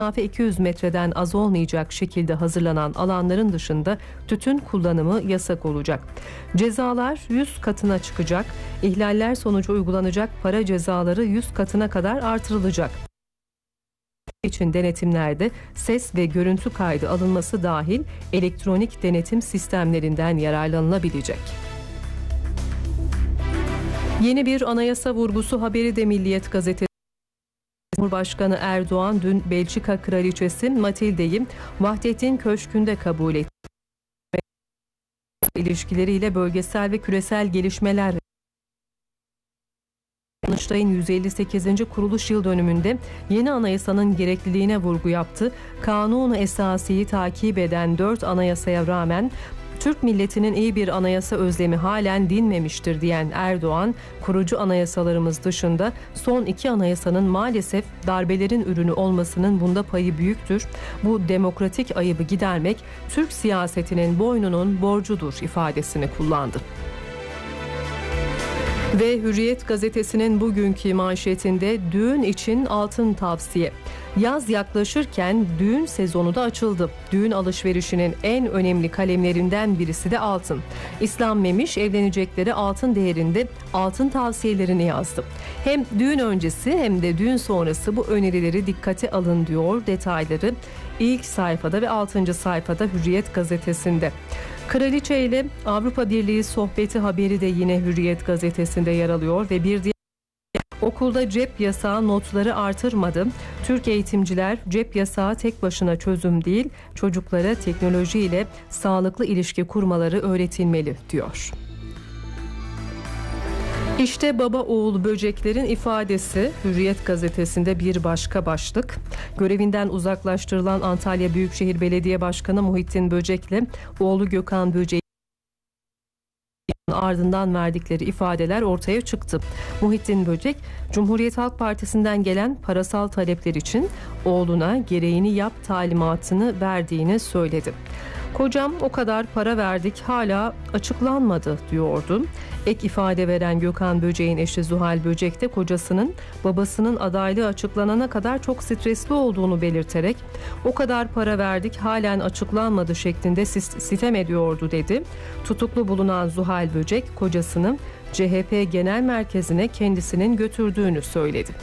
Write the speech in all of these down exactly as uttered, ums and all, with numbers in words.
mesafe iki yüz metreden az olmayacak şekilde hazırlanan alanların dışında tütün kullanımı yasak olacak. Cezalar yüz katına çıkacak. İhlaller sonucu uygulanacak para cezaları yüz katına kadar artırılacak. için denetimlerde ses ve görüntü kaydı alınması dahil elektronik denetim sistemlerinden yararlanılabilecek. Yeni bir anayasa vurgusu haberi de Milliyet gazetesi. Cumhurbaşkanı Erdoğan dün Belçika Kraliçesi Matilde'yi Vahdettin Köşkü'nde kabul etti. İlişkileriyle bölgesel ve küresel gelişmeler. Danıştay'ın yüz elli sekizinci kuruluş yıl dönümünde yeni anayasanın gerekliliğine vurgu yaptı. Kanun-u Esasi'yi takip eden dört anayasaya rağmen Türk milletinin iyi bir anayasa özlemi halen dinmemiştir diyen Erdoğan, kurucu anayasalarımız dışında son iki anayasanın maalesef darbelerin ürünü olmasının bunda payı büyüktür. Bu demokratik ayıbı gidermek Türk siyasetinin boynunun borcudur ifadesini kullandı. Ve Hürriyet gazetesinin bugünkü manşetinde düğün için altın tavsiye. Yaz yaklaşırken düğün sezonu da açıldı. Düğün alışverişinin en önemli kalemlerinden birisi de altın. İslam Memiş evlenecekleri altın değerinde altın tavsiyelerini yazdı. Hem düğün öncesi hem de düğün sonrası bu önerileri dikkate alın diyor. Detayları ilk sayfada ve altıncı sayfada Hürriyet gazetesinde. Kraliçe ile Avrupa Birliği sohbeti haberi de yine Hürriyet gazetesinde yer alıyor ve bir diğer okulda cep yasağı notları artırmadı. Türk eğitimciler cep yasağı tek başına çözüm değil, çocuklara teknolojiyle sağlıklı ilişki kurmaları öğretilmeli diyor. İşte baba oğul böceklerin ifadesi Hürriyet gazetesinde bir başka başlık. Görevinden uzaklaştırılan Antalya Büyükşehir Belediye Başkanı Muhittin Böcek'le oğlu Gökhan Böcek'in ardından verdikleri ifadeler ortaya çıktı. Muhittin Böcek, Cumhuriyet Halk Partisi'nden gelen parasal talepler için oğluna gereğini yap talimatını verdiğini söyledi. Kocam o kadar para verdik hala açıklanmadı diyordu. Ek ifade veren Gökhan Böcek'in eşi Zuhal Böcek de kocasının babasının adaylığı açıklanana kadar çok stresli olduğunu belirterek o kadar para verdik halen açıklanmadı şeklinde sitem ediyordu dedi. Tutuklu bulunan Zuhal Böcek kocasını C H P Genel Merkezi'ne kendisinin götürdüğünü söyledi.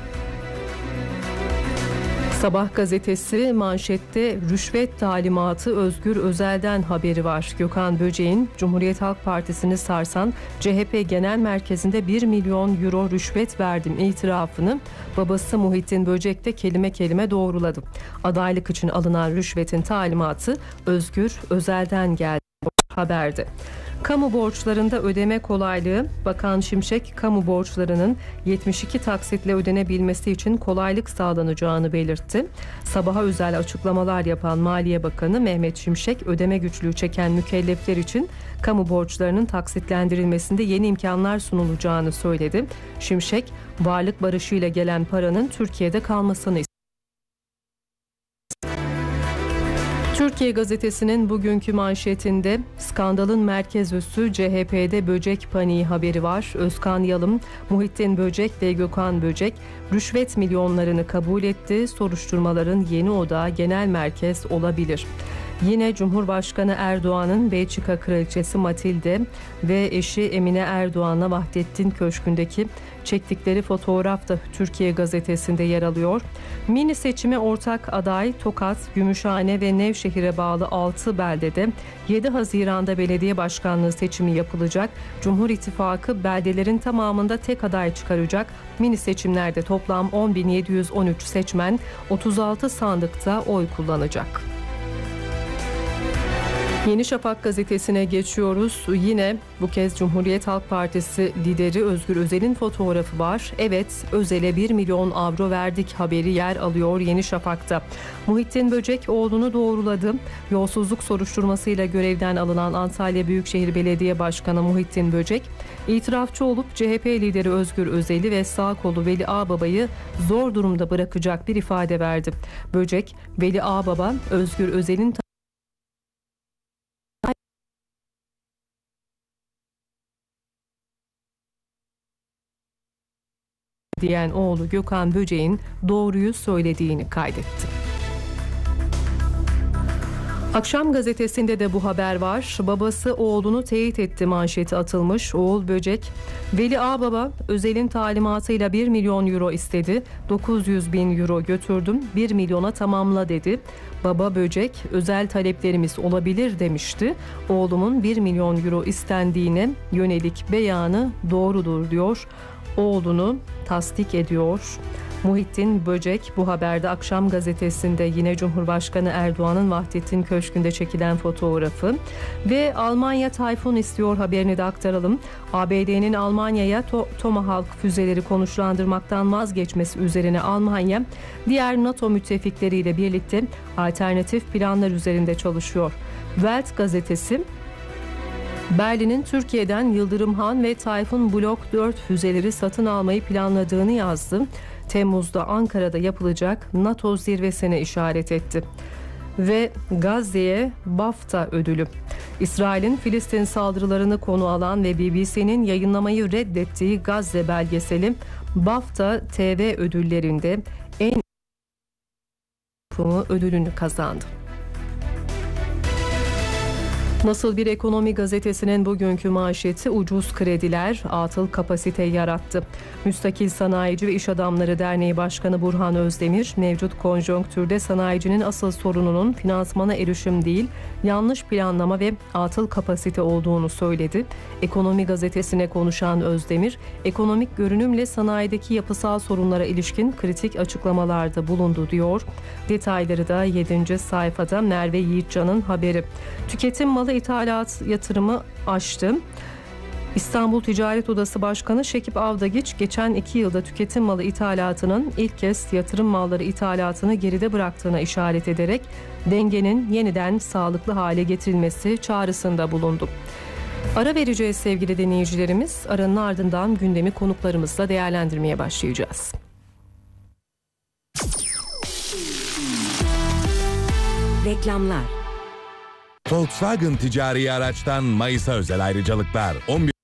Sabah gazetesi manşette rüşvet talimatı Özgür Özel'den haberi var. Gökhan Böcek'in Cumhuriyet Halk Partisi'ni sarsan C H P Genel Merkezi'nde bir milyon euro rüşvet verdim itirafını babası Muhittin Böcek de kelime kelime doğruladı. Adaylık için alınan rüşvetin talimatı Özgür Özel'den geldi haberde. Kamu borçlarında ödeme kolaylığı. Bakan Şimşek, kamu borçlarının yetmiş iki taksitle ödenebilmesi için kolaylık sağlanacağını belirtti. Sabaha özel açıklamalar yapan Maliye Bakanı Mehmet Şimşek, ödeme güçlüğü çeken mükellefler için kamu borçlarının taksitlendirilmesinde yeni imkanlar sunulacağını söyledi. Şimşek, varlık barışıyla gelen paranın Türkiye'de kalmasını istedi. Türkiye gazetesinin bugünkü manşetinde skandalın merkez üssü C H P'de böcek paniği haberi var. Özkan Yalım, Muhittin Böcek ve Gökhan Böcek rüşvet milyonlarını kabul etti. Soruşturmaların yeni odağı genel merkez olabilir. Yine Cumhurbaşkanı Erdoğan'ın Belçika Kraliçesi Matilde ve eşi Emine Erdoğan'la Vahdettin Köşkü'ndeki çektikleri fotoğraf da Türkiye gazetesinde yer alıyor. Mini seçime ortak aday Tokat, Gümüşhane ve Nevşehir'e bağlı altı beldede yedi Haziran'da belediye başkanlığı seçimi yapılacak. Cumhur İttifakı beldelerin tamamında tek aday çıkaracak. Mini seçimlerde toplam on bin yedi yüz on üç seçmen otuz altı sandıkta oy kullanacak. Yeni Şafak gazetesine geçiyoruz. Yine bu kez Cumhuriyet Halk Partisi lideri Özgür Özel'in fotoğrafı var. Evet, Özel'e bir milyon avro verdik haberi yer alıyor Yeni Şafak'ta. Muhittin Böcek oğlunu doğruladı. Yolsuzluk soruşturmasıyla görevden alınan Antalya Büyükşehir Belediye Başkanı Muhittin Böcek, itirafçı olup C H P lideri Özgür Özel'i ve sağ kolu Veli Ağbaba'yı zor durumda bırakacak bir ifade verdi. Böcek, Veli Ağbaba, Özgür Özel'in diyen oğlu Gökhan Böcek'in doğruyu söylediğini kaydetti. Akşam gazetesinde de bu haber var. Babası oğlunu teyit etti manşeti atılmış. Oğul Böcek, Veli Ağbaba Özel'in talimatıyla bir milyon euro istedi. dokuz yüz bin euro götürdüm, bir milyona tamamla dedi. Baba Böcek, özel taleplerimiz olabilir demişti. Oğlumun bir milyon euro istendiğine yönelik beyanı doğrudur diyor. Oğlunu tasdik ediyor. Muhittin Böcek bu haberde Akşam gazetesinde yine Cumhurbaşkanı Erdoğan'ın Vahdettin Köşkü'nde çekilen fotoğrafı ve Almanya Tayfun istiyor haberini de aktaralım. A B D'nin Almanya'ya to- Tomahawk füzeleri konuşlandırmaktan vazgeçmesi üzerine Almanya diğer NATO müttefikleriyle birlikte alternatif planlar üzerinde çalışıyor. Welt gazetesi Berlin'in Türkiye'den Yıldırım Han ve Tayfun Blok dört füzeleri satın almayı planladığını yazdı. Temmuz'da Ankara'da yapılacak NATO zirvesine işaret etti. Ve Gazze'ye BAFTA ödülü. İsrail'in Filistin saldırılarını konu alan ve B B C'nin yayınlamayı reddettiği Gazze belgeseli BAFTA T V ödüllerinde en iyi ödülünü kazandı. Nasıl bir ekonomi gazetesinin bugünkü manşeti ucuz krediler atıl kapasite yarattı. Müstakil Sanayici ve İş Adamları Derneği Başkanı Burhan Özdemir, mevcut konjonktürde sanayicinin asıl sorununun finansmana erişim değil, yanlış planlama ve atıl kapasite olduğunu söyledi. Ekonomi gazetesine konuşan Özdemir, ekonomik görünümle sanayideki yapısal sorunlara ilişkin kritik açıklamalarda bulundu diyor. Detayları da yedinci sayfada Merve Yiğitcan'ın haberi. Tüketim malı ithalat yatırımı aştı. İstanbul Ticaret Odası Başkanı Şekip Avdagiç, geçen iki yılda tüketim malı ithalatının ilk kez yatırım malları ithalatını geride bıraktığına işaret ederek dengenin yeniden sağlıklı hale getirilmesi çağrısında bulundu. Ara vereceğiz sevgili dinleyicilerimiz. Aranın ardından gündemi konuklarımızla değerlendirmeye başlayacağız. Reklamlar. Volkswagen ticari araçtan Mayıs'a özel ayrıcalıklar. on bir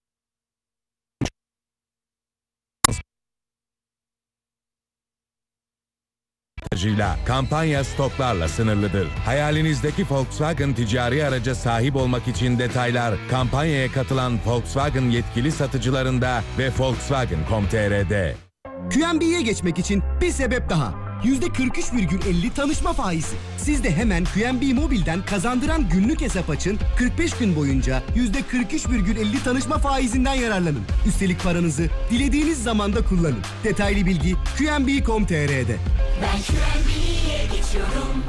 kampanya stoklarla sınırlıdır. Hayalinizdeki Volkswagen ticari araca sahip olmak için detaylar kampanyaya katılan Volkswagen yetkili satıcılarında ve Volkswagen nokta com nokta tr'de. Q M B'ye geçmek için bir sebep daha. yüzde kırk üç virgül elli tanışma faizi. Siz de hemen Q M B Mobil'den kazandıran günlük hesap açın. kırk beş gün boyunca yüzde kırk üç virgül elli tanışma faizinden yararlanın. Üstelik paranızı dilediğiniz zamanda kullanın. Detaylı bilgi Q M B nokta com nokta tr'de. Ben Q M B'ye geçiyorum.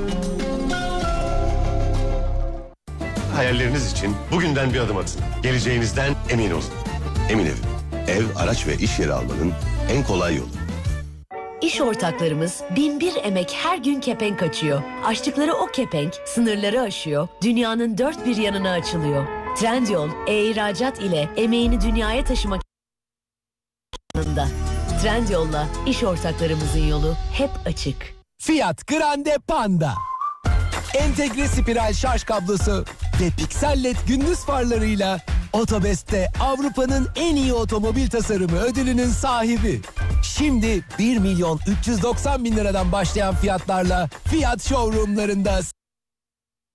Hayalleriniz için bugünden bir adım atın. Geleceğinizden emin olun. Emin Ev. Ev, araç ve iş yeri almanın en kolay yolu. İş ortaklarımız bin bir emek her gün kepenk açıyor. Açtıkları o kepenk sınırları aşıyor, dünyanın dört bir yanına açılıyor. Trendyol, e-ihracat ile emeğini dünyaya taşımak yanında. Trendyol'la iş ortaklarımızın yolu hep açık. Fiat Grande Panda. Entegre spiral şarj kablosu ve piksel led gündüz farlarıyla Otobest'te Avrupa'nın en iyi otomobil tasarımı ödülünün sahibi. Şimdi bir milyon üç yüz doksan bin liradan başlayan fiyatlarla Fiat showroomlarında.